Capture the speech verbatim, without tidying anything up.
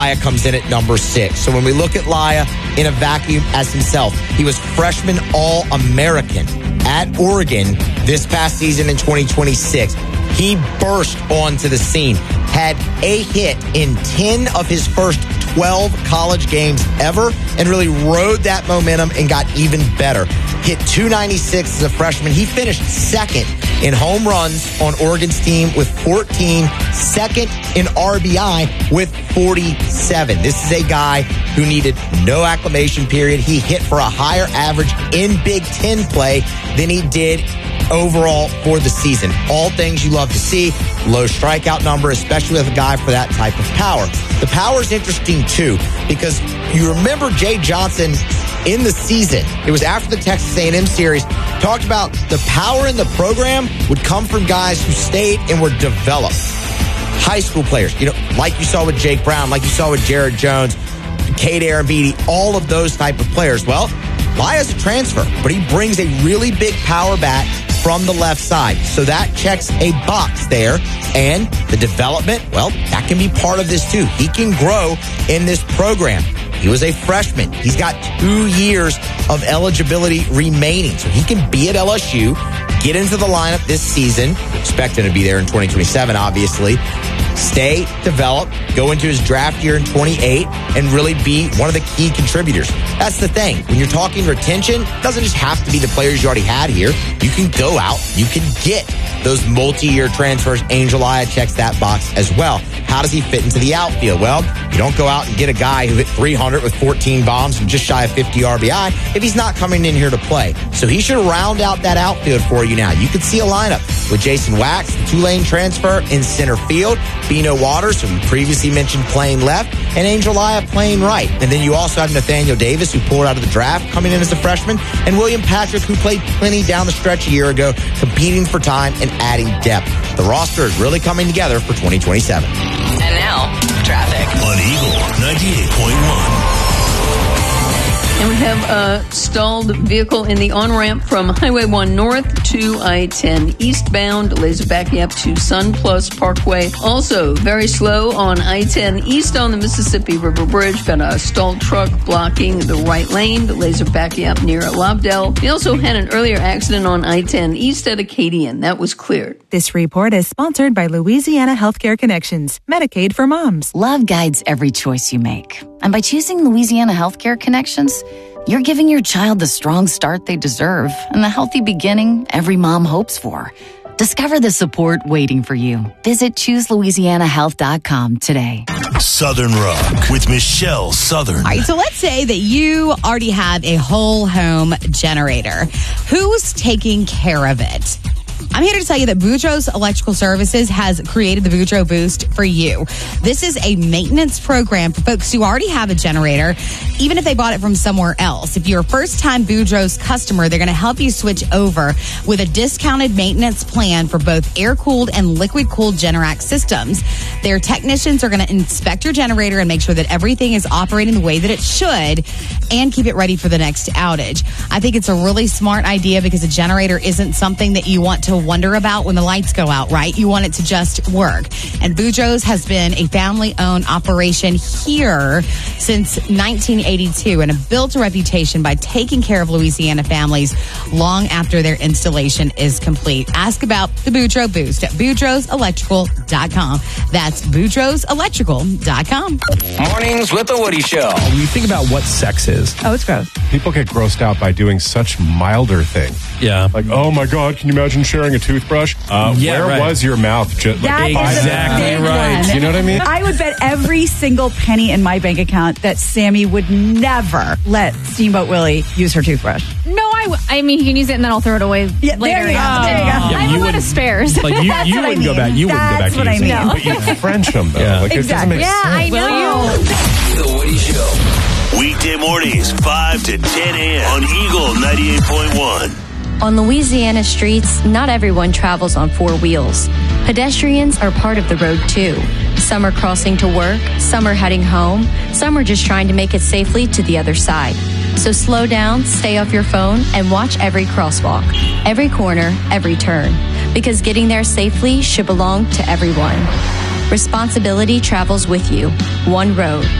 Laya comes in at number six. So when we look at Laya in a vacuum as himself, he was freshman All-American at Oregon this past season in twenty twenty-six. He burst onto the scene, had a hit in ten of his first twelve college games ever, and really rode that momentum and got even better. Hit two ninety-six as a freshman. He finished second in home runs on Oregon's team with fourteen, second in R B I with forty-seven. This is a guy who needed no acclimation period. He hit for a higher average in Big Ten play than he did overall for the season. All things you love to see. Low strikeout number, especially with a guy for that type of power. The power is interesting, too, because you remember Jay Johnson in the season, it was after the Texas A and M series, talked about the power in the program would come from guys who stayed and were developed. High school players, you know, like you saw with Jake Brown, like you saw with Jared Jones, Cade Arambidi, all of those type of players. Well, Laya's a transfer, but he brings a really big power bat from the left side. So that checks a box there. And the development, well, that can be part of this too. He can grow in this program. He was a freshman. He's got two years of eligibility remaining. So he can be at L S U, get into the lineup this season. Expect him to be there in twenty twenty-seven, obviously. Stay, develop, go into his draft year in twenty-eight, and really be one of the key contributors. That's the thing. When you're talking retention, it doesn't just have to be the players you already had here. You can go out. You can get those multi-year transfers. Angel Laya checks that box as well. How does he fit into the outfield? Well, you don't go out and get a guy who hit three hundred with fourteen bombs and just shy of fifty R B I if he's not coming in here to play. So he should round out that outfield for you now. You could see a lineup with Jason Wax, the Tulane transfer, in center field, Bino Waters, who we previously mentioned, playing left, and Angel Laya playing right. And then you also have Nathaniel Davis, who pulled out of the draft, coming in as a freshman, and William Patrick, who played plenty down the stretch a year ago, competing for time and adding depth. The roster is really coming together for twenty twenty-seven. And now, traffic on Eagle ninety-eight point one. And we have a stalled vehicle in the on-ramp from Highway one North to I ten eastbound. Delays are backing up to Sun Plus Parkway. Also, very slow on I ten east on the Mississippi River Bridge. Got a stalled truck blocking the right lane. Delays are backing up near Lobdell. We also had an earlier accident on I ten east at Acadian. That was cleared. This report is sponsored by Louisiana Healthcare Connections, Medicaid for moms. Love guides every choice you make. And by choosing Louisiana Healthcare Connections, you're giving your child the strong start they deserve and the healthy beginning every mom hopes for. Discover the support waiting for you. Visit choose louisiana health dot com today. Southern Rock with Michelle Southern. All right, so let's say that you already have a whole home generator. Who's taking care of it? I'm here to tell you that Boudreaux's Electrical Services has created the Boudreaux Boost for you. This is a maintenance program for folks who already have a generator, even if they bought it from somewhere else. If you're a first-time Boudreaux's customer, they're going to help you switch over with a discounted maintenance plan for both air-cooled and liquid-cooled Generac systems. Their technicians are going to inspect your generator and make sure that everything is operating the way that it should and keep it ready for the next outage. I think it's a really smart idea because a generator isn't something that you want to wonder about when the lights go out, right? You want it to just work. And Boudreaux's has been a family-owned operation here since nineteen eighty-two and have built a reputation by taking care of Louisiana families long after their installation is complete. Ask about the Boudreaux Boost at boudreaux electrical dot com. That's boudreaux electrical dot com. Mornings with the Woody Show. When you think about what sex is, Oh, it's gross. people get grossed out by doing such milder things. Yeah. Like, oh my God, can you imagine sharing a toothbrush? Uh, Yeah, where right. was your mouth? Just, That like, is five a Exactly big right. one. You know what I mean? I would bet every single penny in my bank account that Sammy would never let Steamboat Willie use her toothbrush. No, I, w- I mean, he can use it and then I'll throw it away Yeah, later. there you go. There you go. Yeah, I have you a lot of wouldn't- spares. Like you, That's you what I wouldn't go mean. back. You wouldn't go back That's to what I using mean. it. But you French them, though. Yeah. Like, Exactly. it doesn't make Yeah, sense. I know. The Woody Show. Weekday mornings, five to ten a.m. on Eagle ninety-eight point one. On Louisiana streets, not everyone travels on four wheels. Pedestrians are part of the road too. Some are crossing to work, some are heading home, some are just trying to make it safely to the other side. So slow down, stay off your phone, and watch every crosswalk, every corner, every turn. Because getting there safely should belong to everyone. Responsibility travels with you. One road.